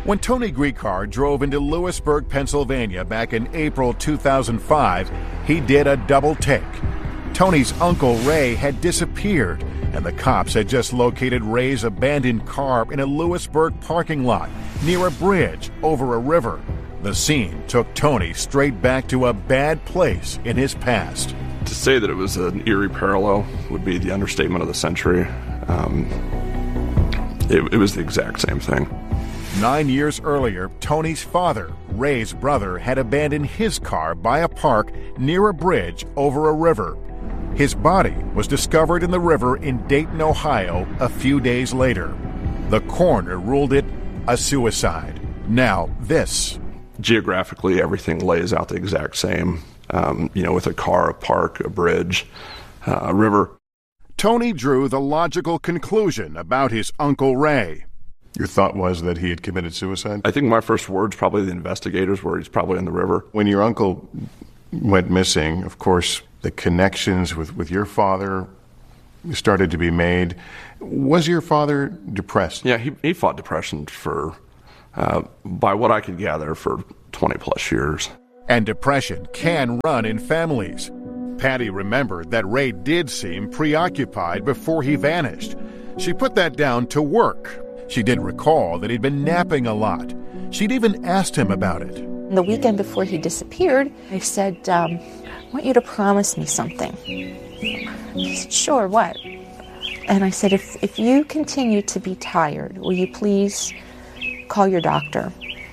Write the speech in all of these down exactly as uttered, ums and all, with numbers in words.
When Tony Griecar drove into Lewisburg, Pennsylvania back in April two thousand five, he did a double take. Tony's Uncle Ray had disappeared, and the cops had just located Ray's abandoned car in a Lewisburg parking lot near a bridge over a river. The scene took Tony straight back to a bad place in his past. To say that it was an eerie parallel would be the understatement of the century. Um, it, it was the exact same thing. Nine years earlier, Tony's father, Ray's brother, had abandoned his car by a park near a bridge over a river. His body was discovered in the river in Dayton, Ohio, a few days later. The coroner ruled it a suicide. Now, this. Geographically, everything lays out the exact same, um, you know, with a car, a park, a bridge, uh, a river. Tony drew the logical conclusion about his Uncle Ray. Your thought was that he had committed suicide? I think my first words, probably the investigators, were he's probably in the river. When your uncle went missing, of course, the connections with, with your father started to be made. Was your father depressed? Yeah, he, he fought depression for, uh, by what I could gather, for twenty plus years. And depression can run in families. Patty remembered that Ray did seem preoccupied before he vanished. She put that down to work. She did recall that he'd been napping a lot. She'd even asked him about it. The weekend before he disappeared, I said, um, I want you to promise me something. He said, sure, what? And I said, if, if you continue to be tired, will you please call your doctor?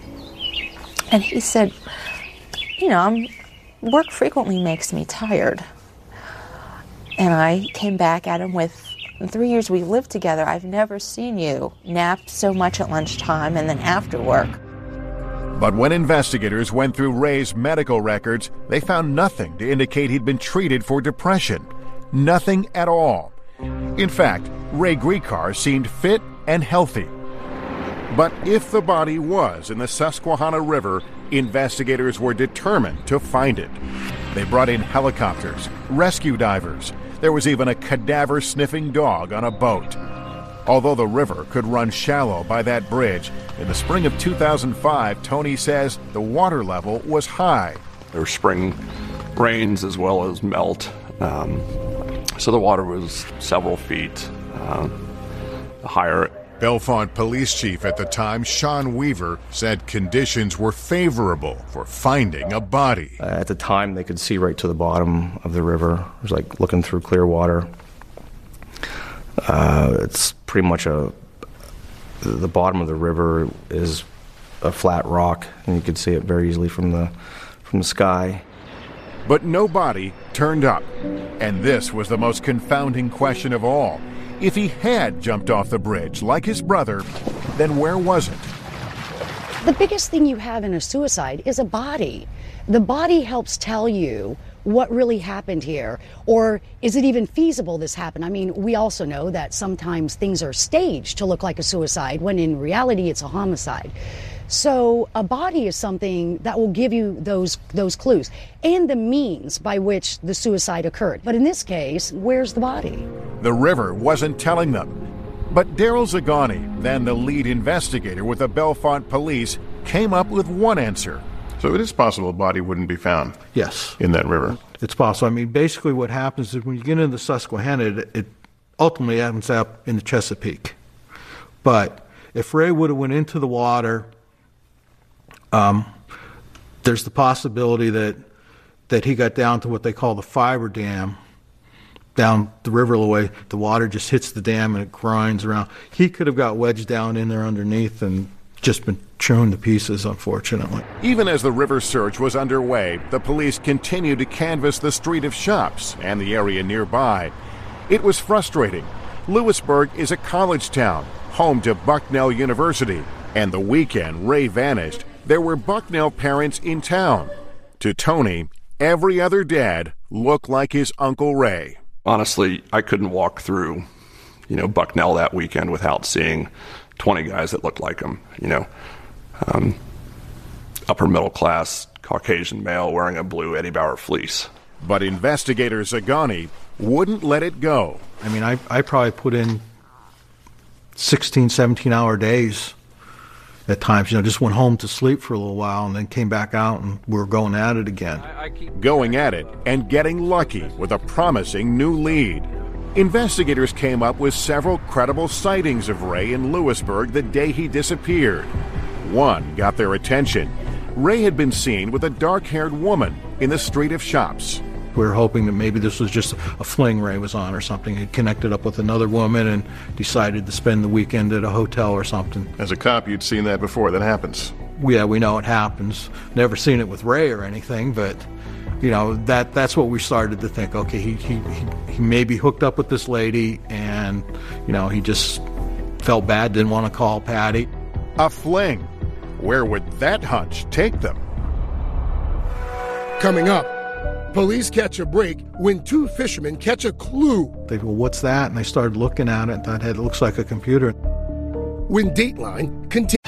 And he said, you know, I'm, work frequently makes me tired. And I came back at him with, in three years we lived together, I've never seen you nap so much at lunchtime and then after work. But when investigators went through Ray's medical records, they found nothing to indicate he'd been treated for depression. Nothing at all. In fact, Ray Griecar seemed fit and healthy. But if the body was in the Susquehanna River, investigators were determined to find it. They brought in helicopters, rescue divers. There was even a cadaver-sniffing dog on a boat. Although the river could run shallow by that bridge, in the spring of two thousand five, Tony says the water level was high. There were spring rains as well as melt, um, so the water was several feet uh, higher. Bellefonte Police Chief at the time, Sean Weaver, said conditions were favorable for finding a body. Uh, at the time, they could see right to the bottom of the river. It was like looking through clear water. Uh, it's pretty much a... The bottom of the river is a flat rock, and you could see it very easily from the from the sky. But no body turned up. And this was the most confounding question of all. If he had jumped off the bridge like his brother, then where was it? The biggest thing you have in a suicide is a body. The body helps tell you what really happened here, or is it even feasible this happened? I mean, we also know that sometimes things are staged to look like a suicide when in reality it's a homicide. So a body is something that will give you those those clues and the means by which the suicide occurred. But in this case, where's the body? The river wasn't telling them. But Daryl Zagani, then the lead investigator with the Bellefonte Police, came up with one answer. So it is possible a body wouldn't be found. Yes. In that river. It's possible. I mean, basically what happens is when you get into the Susquehanna, it, it ultimately ends up in the Chesapeake. But if Ray would have went into the water, um, there's the possibility that that he got down to what they call the fiber dam, down the river a way. The water just hits the dam and it grinds around. He could have got wedged down in there underneath and just been thrown to pieces, unfortunately. Even as the river search was underway, the police continued to canvass the street of shops and the area nearby. It was frustrating. Lewisburg is a college town, home to Bucknell University, and the weekend Ray vanished, there were Bucknell parents in town. To Tony, every other dad looked like his Uncle Ray. Honestly, I couldn't walk through, you know, Bucknell that weekend without seeing twenty guys that looked like him, you know. Um, upper middle class, Caucasian male wearing a blue Eddie Bauer fleece. But investigator Zagani wouldn't let it go. I mean, I, I probably put in sixteen, seventeen hour days at times, you know, just went home to sleep for a little while and then came back out and we were going at it again. Going at it and getting lucky with a promising new lead. Investigators came up with several credible sightings of Ray in Lewisburg the day he disappeared. One got their attention. Ray had been seen with a dark-haired woman in the Street of Shops. We were hoping that maybe this was just a fling Ray was on or something. He connected up with another woman and decided to spend the weekend at a hotel or something. As a cop, you'd seen that before. That happens. Yeah, we know it happens. Never seen it with Ray or anything, but, you know, that that's what we started to think. Okay, he, he, he, he maybe hooked up with this lady and, you know, he just felt bad, didn't want to call Patty. A fling. Where would that hunch take them? Coming up, police catch a break when two fishermen catch a clue. They go, well, what's that? And they started looking at it and thought, hey, it looks like a computer. When Dateline continues.